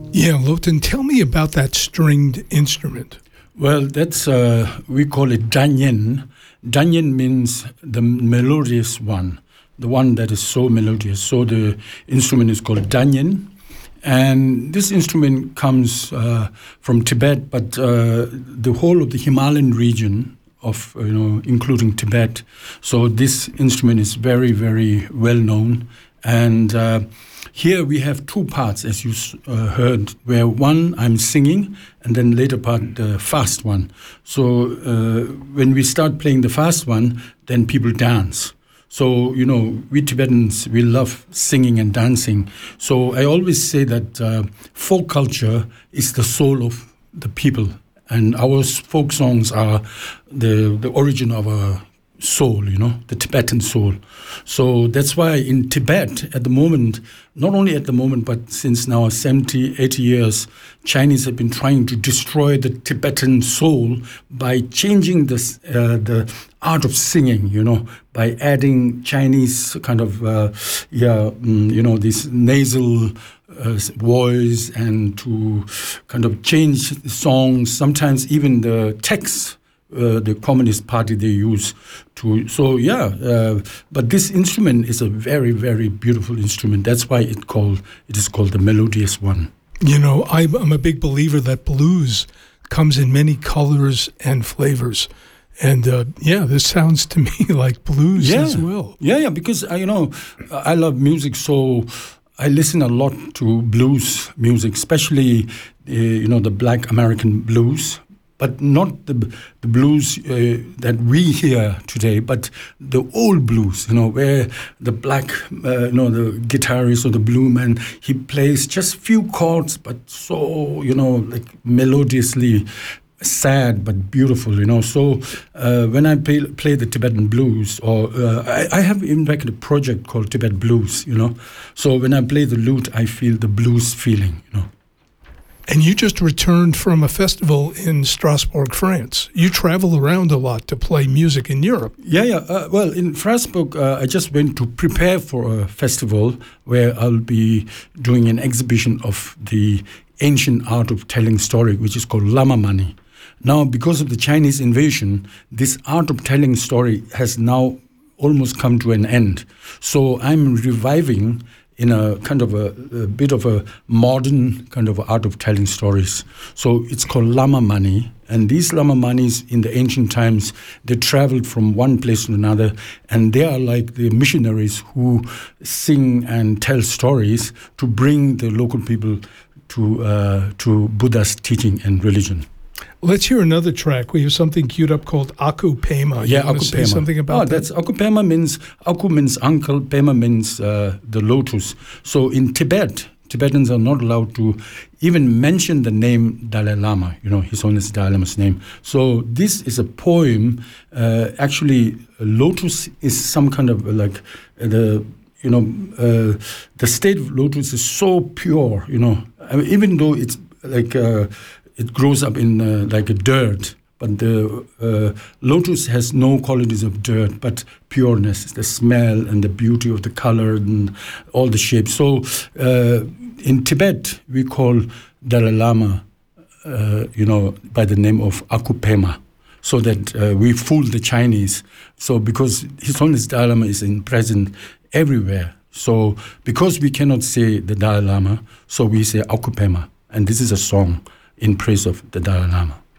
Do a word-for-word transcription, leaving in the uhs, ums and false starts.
Yeah, Lotan, tell me about that stringed instrument. Well, that's, uh, we call it danyen. Danyen means the melodious one, the one that is so melodious. So the instrument is called danyen. And this instrument comes uh, from Tibet, but uh, the whole of the Himalayan region of, you know, including Tibet. So this instrument is very, very well known. And uh, here we have two parts, as you uh, heard, where one I'm singing, and then later part the fast one. So uh, when we start playing the fast one, then people dance. So, you know, we Tibetans, we love singing and dancing. So I always say that uh, folk culture is the soul of the people. And our folk songs are the, the origin of our soul, you know, the Tibetan soul. So that's why in Tibet, at the moment, not only at the moment, but since now seventy, eighty years, Chinese have been trying to destroy the Tibetan soul by changing this, uh, the art of singing, you know, by adding Chinese kind of, uh, yeah, mm, you know, this nasal uh, voice, and to kind of change songs, sometimes even the text. Uh, the Communist Party they use to, so yeah, uh, but this instrument is a very, very beautiful instrument. That's why it called it is called the melodious one. You know, I'm a big believer that blues comes in many colors and flavors. And uh, yeah, this sounds to me like blues yeah. as well. Yeah, yeah, because, uh, you know, I love music, so I listen a lot to blues music, especially, uh, you know, the Black American blues. But not the the blues uh, that we hear today, but the old blues, you know, where the black, uh, you know, the guitarist or the blue man, he plays just few chords, but so, you know, like melodiously sad but beautiful, you know. So uh, when I play, play the Tibetan blues, or uh, I, I have in fact a project called Tibet Blues, you know. So when I play the lute, I feel the blues feeling, you know. And you just returned from a festival in Strasbourg, France. You travel around a lot to play music in Europe. Yeah, yeah. Uh, well, in Strasbourg, uh, I just went to prepare for a festival where I'll be doing an exhibition of the ancient art of telling story, which is called Lama Mani. Now, because of the Chinese invasion, this art of telling story has now almost come to an end. So I'm reviving in a kind of a, a bit of a modern kind of art of telling stories. So it's called Lama Mani. And these Lama Manis in the ancient times, they traveled from one place to another, and they are like the missionaries who sing and tell stories to bring the local people to uh, to Buddha's teaching and religion. Let's hear another track. We have something queued up called Aku Pema. Yeah, you Aku say Pema. Something about oh, that? That's Aku Pema means Aku means uncle, Pema means uh, the lotus. So in Tibet, Tibetans are not allowed to even mention the name Dalai Lama. You know, His Holiness Dalai Lama's name. So this is a poem. Uh, actually, lotus is some kind of like uh, the. You know, uh, the state of lotus is so pure. You know, I mean, even though it's like. Uh, It grows up in uh, like a dirt, but the uh, lotus has no qualities of dirt, but pureness, the smell and the beauty of the color and all the shapes. So uh, in Tibet, we call Dalai Lama, uh, you know, by the name of Aku Pema, so that uh, we fool the Chinese. So because His Holiness Dalai Lama is in present everywhere. So because we cannot say the Dalai Lama, so we say Aku Pema, and this is a song in praise of the Dalai Lama.